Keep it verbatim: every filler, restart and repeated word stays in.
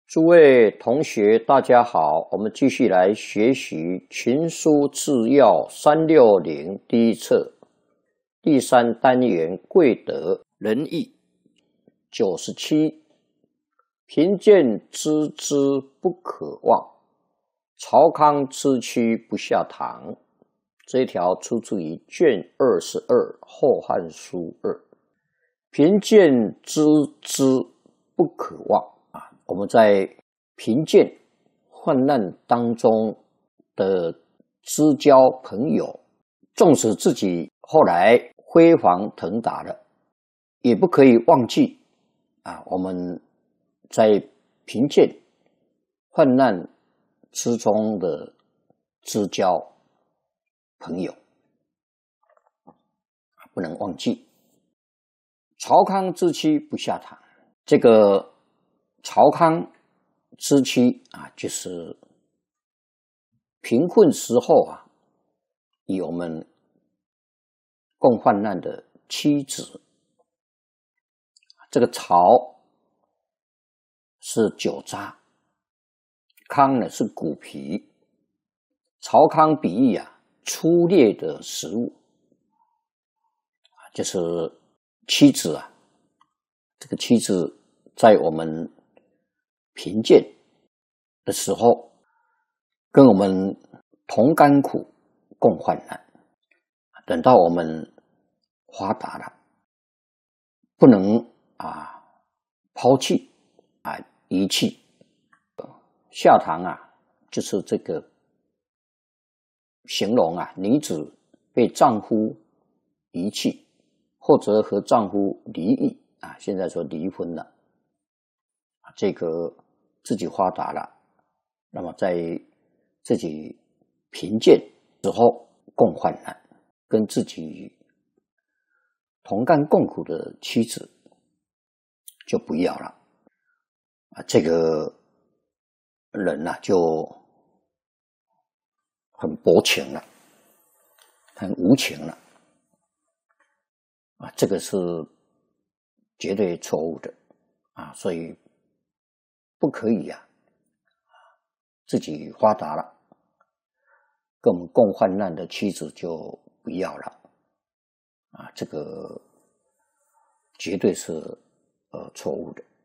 诸位同学，大家好，我们继续来学习《群书治要三六零》第一册第三单元贵德仁义九十七。贫贱知之不可忘，曹康吃屈不下堂。这一条出自于卷二十二《后汉书二》。贫贱知之不可忘啊！我们在贫贱患难当中的知交朋友，纵使自己后来辉煌腾达了，也不可以忘记啊！我们在贫贱患难之中的知交朋友，不能忘记。曹康之妻不下堂，这个曹康之妻啊，就是贫困时候啊，与我们共患难的妻子。这个曹是酒渣，康呢是骨皮。曹康比喻啊，粗劣的食物，就是妻子啊，这个妻子在我们贫贱的时候，跟我们同甘苦，共患难。等到我们发达了，不能啊抛弃啊遗弃。下堂啊，就是这个形容啊，女子被丈夫遗弃，或者和丈夫离异啊，现在说离婚了，这个自己发达了，那么在自己贫贱之后共患难，跟自己同甘共苦的妻子就不要了啊，这个人呢、啊、就很薄情了，很无情了啊，这个是绝对错误的啊，所以不可以啊，自己发达了，跟我们共患难的妻子就不要了啊，这个绝对是呃错误的。